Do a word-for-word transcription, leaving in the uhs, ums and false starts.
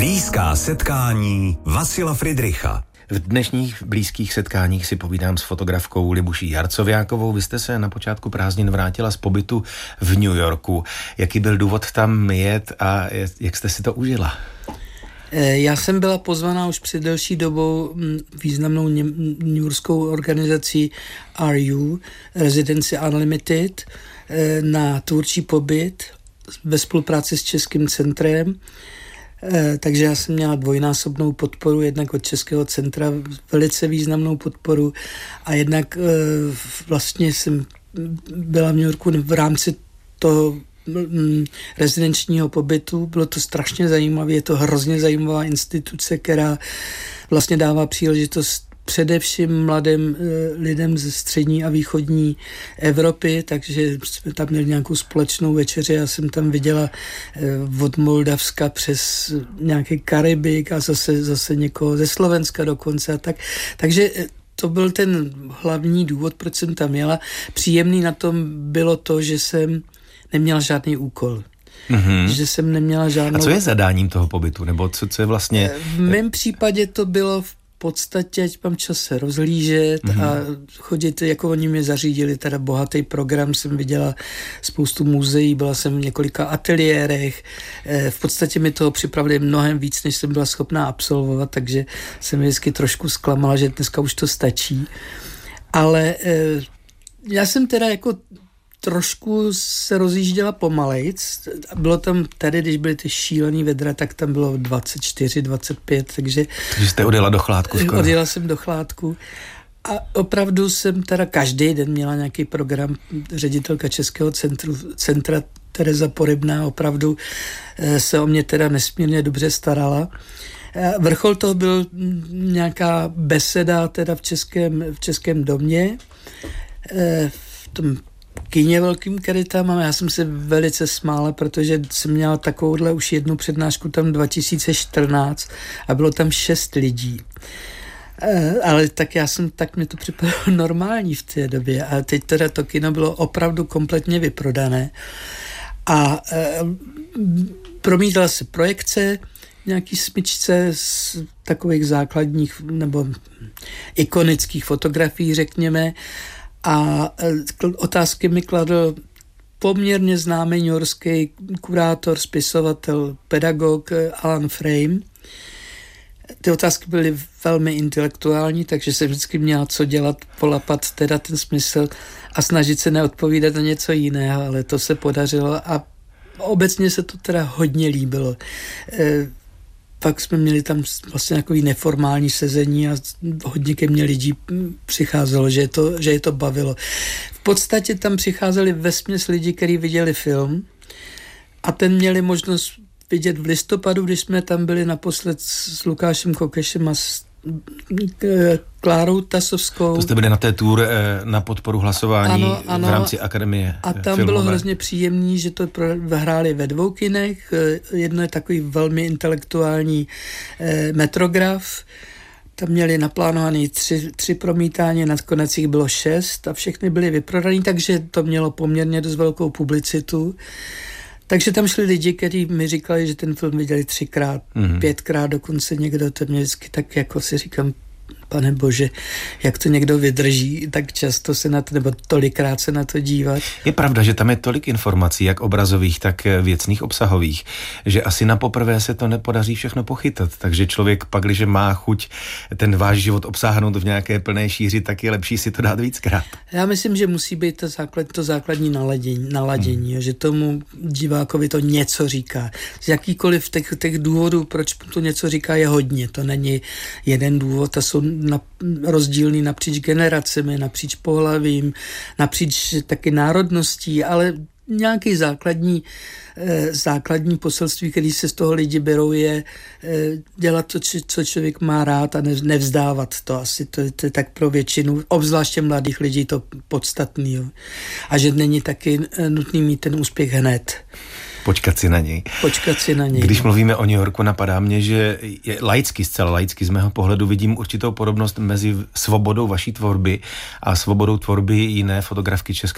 Blízká setkání Vasila Fridricha. V dnešních blízkých setkáních si povídám s fotografkou Libuší Jarcoviákovou. Vy jste se na počátku prázdnin vrátila z pobytu v New Yorku. Jaký byl důvod tam jet a jak jste si to užila? Já jsem byla pozvaná už před delší dobou významnou newyorskou organizací R U, Residency Unlimited, na tvůrčí pobyt ve spolupráci s Českým centrem. Takže já jsem měla dvojnásobnou podporu, jednak od Českého centra velice významnou podporu a jednak vlastně jsem byla v New Yorku v rámci toho rezidenčního pobytu. Bylo to strašně zajímavé, je to hrozně zajímavá instituce, která vlastně dává příležitost především mladým lidem ze střední a východní Evropy, takže jsme tam měli nějakou společnou večeři. Já jsem tam viděla od Moldavska přes nějaký Karibik a zase, zase někoho ze Slovenska dokonce a tak. Takže to byl ten hlavní důvod, proč jsem tam jela. Příjemný na tom bylo to, že jsem neměla žádný úkol. Mm-hmm. Že jsem neměla žádnou... A co je zadáním toho pobytu? Nebo co, co je vlastně... V mém případě to bylo v podstatě, ať mám čas se rozhlížet mm-hmm. a chodit, jako oni mě zařídili, teda bohatý program, jsem viděla spoustu muzeí, byla jsem v několika ateliérech, v podstatě mi toho připravili mnohem víc, než jsem byla schopná absolvovat, takže jsem vždycky trošku zklamala, že dneska už to stačí. Ale já jsem teda jako trošku se rozjížděla pomalejc. Bylo tam tady, když byly ty šílený vedra, tak tam bylo dvacet čtyři, dvacet pět, takže... Takže jste odjela do Chládku skoro. Odjela jsem do Chládku. A opravdu jsem teda každý den měla nějaký program. Ředitelka Českého centru, centra Tereza Porybná opravdu se o mě teda nesmírně dobře starala. Vrchol toho byl nějaká beseda teda v Českém, v Českém domě. V tom kyně velkým, který tam mám. Já jsem se velice smála, protože jsem měla takovouhle už jednu přednášku tam dva tisíce čtrnáct a bylo tam šest lidí. Ale tak já jsem, tak mi to připadalo normální v té době a teď teda to kino bylo opravdu kompletně vyprodané a e, promítala se projekce, nějaký smyčce z takových základních nebo ikonických fotografií, řekněme, a otázky mi kladl poměrně známý newyorský kurátor, spisovatel, pedagog Alan Frame. Ty otázky byly velmi intelektuální, takže jsem vždycky měla co dělat, polapat teda ten smysl a snažit se neodpovídat na něco jiného, ale to se podařilo a obecně se to teda hodně líbilo. Pak jsme měli tam vlastně takový neformální sezení a hodně ke mně lidí přicházelo, že je to, že je to bavilo. V podstatě tam přicházeli vesměs lidi, kteří viděli film a ten měli možnost vidět v listopadu, když jsme tam byli naposled s Lukášem Kokešem a s Klárou Tasovskou. To jste byli na té tour na podporu hlasování ano, ano, v rámci Akademie a tam filmové. Bylo hrozně příjemný, že to hráli ve dvou kinech. Jedno je takový velmi intelektuální eh, metrograf. Tam měli naplánovaný tři, tři promítání, nakonec jich bylo šest a všechny byly vyprodaný, takže to mělo poměrně dost velkou publicitu. Takže tam šli lidi, kteří mi říkali, že ten film viděli třikrát, mm-hmm. pětkrát, dokonce někdo, to mě vždycky tak jako si říkám, pane bože, jak to někdo vydrží, tak často se na to, nebo tolikrát se na to dívat. Je pravda, že tam je tolik informací, jak obrazových, tak věcných, obsahových, že asi na poprvé se to nepodaří všechno pochytat, takže člověk pak, když má chuť ten váš život obsáhnout v nějaké plné šíři, tak je lepší si to dát víckrát. Já myslím, že musí být to, základ, to základní naladění, naladění hmm. že tomu divákovi to něco říká. Z jakýkoliv těch, těch důvodů, proč to něco říká, je hodně. To není jeden důvod, to jsou na, rozdílný napříč generacemi, napříč pohlavím, napříč taky národností, ale nějaký základní, eh, základní poselství, který se z toho lidi berou, je eh, dělat to, či, co člověk má rád a ne, nevzdávat to. Asi to, to je tak pro většinu, obzvláště mladých lidí, to podstatný. Jo. A že není taky nutný mít ten úspěch hned. Počkat si na něj. Počkat si na něj. Když no. mluvíme o New Yorku, napadá mě, že je laicky, zcela laicky z mého pohledu vidím určitou podobnost mezi svobodou vaší tvorby a svobodou tvorby jiné fotografky české